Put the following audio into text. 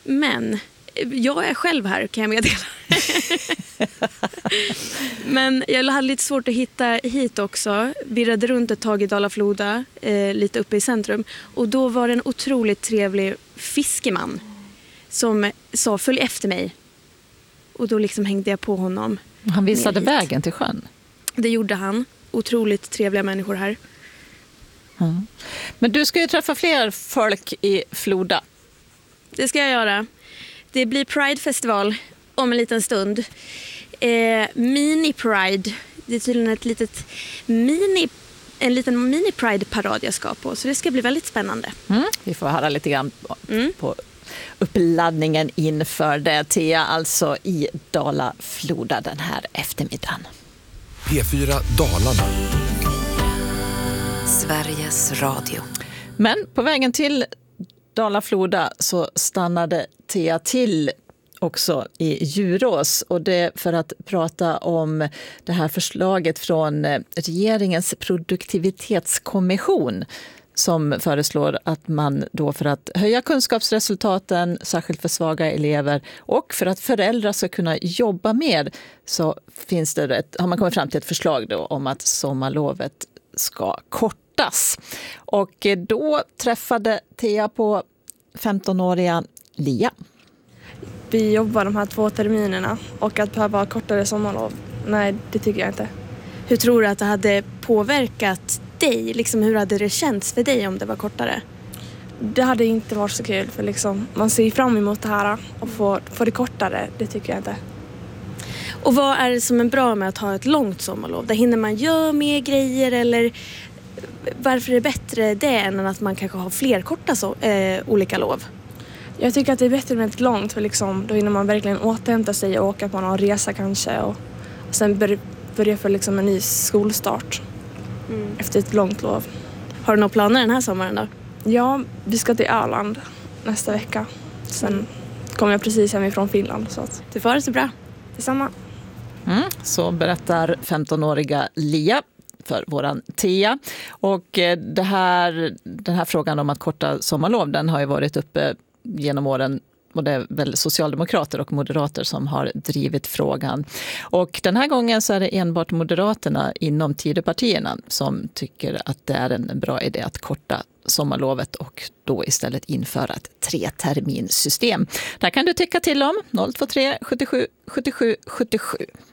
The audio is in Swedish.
Men jag är själv här, kan jag meddela. Men jag hade lite svårt att hitta hit också. Virrade runt ett tag i Dala-Floda, lite uppe i centrum. Och då var det en otroligt trevlig fiskeman som sa följ efter mig. Och då liksom hängde jag på honom. Han visade vägen till sjön? Det gjorde han. Otroligt trevliga människor här. Mm. Men du ska ju träffa fler folk i Floda. Det ska jag göra. Det blir Pride-festival om en liten stund. Mini-Pride. Det är tydligen en liten mini-Pride-parad jag ska på. Så det ska bli väldigt spännande. Vi får höra lite grann på uppladdningen inför det. Thea, alltså i Dala-Floda den här eftermiddagen. P4 Dalarna. Sveriges Radio. Men på vägen till Dala-Floda så stannade Thea till också i Djurås, och det för att prata om det här förslaget från regeringens produktivitetskommission som föreslår att man då för att höja kunskapsresultaten, särskilt för svaga elever, och för att föräldrar ska kunna jobba mer, så har man kommit fram till ett förslag då om att sommarlovet ska kortas. Och då träffade Thea på 15-åriga Lia. Vi jobbar de här 2 terminerna, och att behöva kortare sommarlov, nej, det tycker jag inte. Hur tror du att det hade påverkat dig? Liksom, hur hade det känts för dig om det var kortare? Det hade inte varit så kul, för liksom, man ser fram emot det här, och få det kortare, det tycker jag inte. Och vad är det som är bra med att ha ett långt sommarlov? Där hinner man göra mer grejer, eller varför är det bättre det än att man kanske har fler korta olika lov? Jag tycker att det är bättre med ett långt, för liksom, då hinner man verkligen återhämta sig och åka på någon resa kanske, och sen börja för liksom en ny skolstart efter ett långt lov. Har du några planer den här sommaren då? Ja, vi ska till Öland nästa vecka. Sen kommer jag precis hemifrån Finland. Så att du får det så bra. Detsamma. Så berättar 15-åriga Lia för våran Thea. Och den här frågan om att korta sommarlov, den har ju varit uppe genom åren, och det är väl socialdemokrater och moderater som har drivit frågan. Och den här gången så är det enbart moderaterna inom Tidöpartierna som tycker att det är en bra idé att korta sommarlovet och då istället införa ett 3-terminssystem. Där kan du tycka till om 023 77 77 77.